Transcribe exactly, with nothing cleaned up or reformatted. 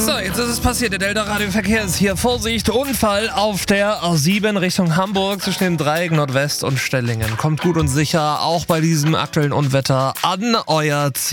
So, jetzt ist es passiert. Der Delta Radio Verkehr ist hier. Vorsicht, Unfall auf der A sieben Richtung Hamburg zwischen dem Dreieck Nordwest und Stellingen. Kommt gut und sicher auch bei diesem aktuellen Unwetter an euer Ziel.